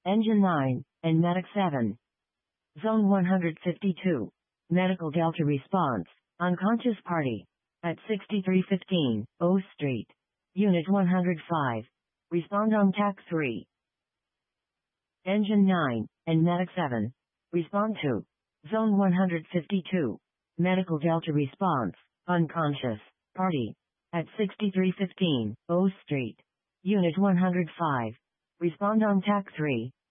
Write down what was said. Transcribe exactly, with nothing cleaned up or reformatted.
Engine nine, and Medic seven. Zone one hundred fifty-two. Medical Delta response. Unconscious party. At sixty-three fifteen, O Street. Unit one hundred five. Respond on T A C three. Engine nine, and Medic seven. Respond to. Zone one hundred fifty-two. Medical Delta response. Unconscious. Party. At sixty-three fifteen, O Street. Unit one hundred five. Respond on T A C three.